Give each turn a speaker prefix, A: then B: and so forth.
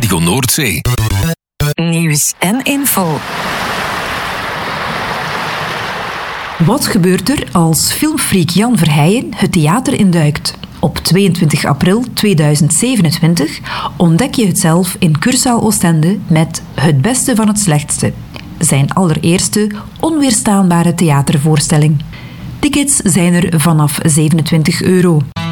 A: Radio Noordzee.
B: Nieuws en info.
C: Wat gebeurt er als filmfreak Jan Verheijen het theater induikt? Op 22 april 2027 ontdek je het zelf in Cursaal Oostende met Het Beste van het Slechtste. Zijn allereerste onweerstaanbare theatervoorstelling. Tickets zijn er vanaf €27.